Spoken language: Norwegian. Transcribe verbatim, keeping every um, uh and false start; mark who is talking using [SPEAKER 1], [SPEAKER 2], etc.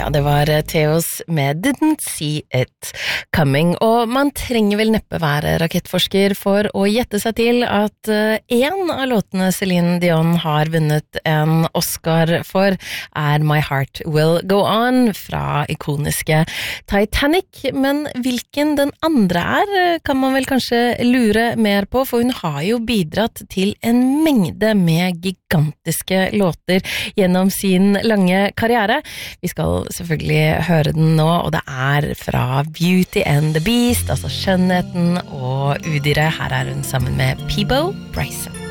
[SPEAKER 1] Ja, det var Theos med Didn't See It Coming, og man trenger vel neppe være rakettforsker for å gjette seg til at en av låtene Celine Dion har vunnet en Oscar for er My Heart Will Go On fra ikoniske Titanic, men hvilken den andre er kan man vel kanskje lure mer på, for hun har jo bidratt til en mengde med gigantiske låter gjennom sin lange karriere. Vi skal selvfølgelig høre den nå, og det er fra Beauty and the Beast, altså skjønnheten og udyret. Her er hun sammen med Peabo Bryson.